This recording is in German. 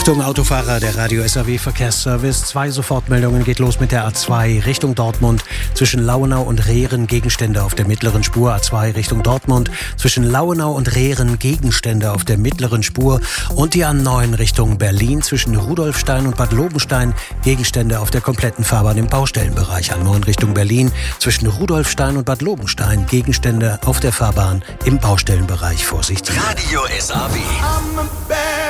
Achtung Autofahrer, der Radio SAW Verkehrsservice. 2 Sofortmeldungen, geht los mit der A2 Richtung Dortmund. Zwischen Lauenau und Rehren Gegenstände auf der mittleren Spur. A2 Richtung Dortmund. Zwischen Lauenau und Rehren Gegenstände auf der mittleren Spur. Und die A9 Richtung Berlin. Zwischen Rudolfstein und Bad Lobenstein Gegenstände auf der kompletten Fahrbahn im Baustellenbereich. A9 Richtung Berlin. Zwischen Rudolfstein und Bad Lobenstein Gegenstände auf der Fahrbahn im Baustellenbereich. Vorsicht. Radio SAW.